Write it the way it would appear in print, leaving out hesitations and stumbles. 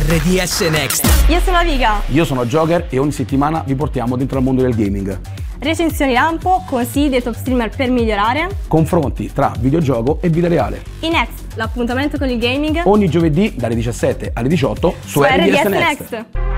RDS Next. Io sono Viga. Io sono Joker e ogni settimana vi portiamo dentro al mondo del gaming. Recensioni lampo, consigli dei top streamer per migliorare. Confronti tra videogioco e vita reale. In Next, l'appuntamento con il gaming. Ogni giovedì dalle 17 alle 18 su RDS Next.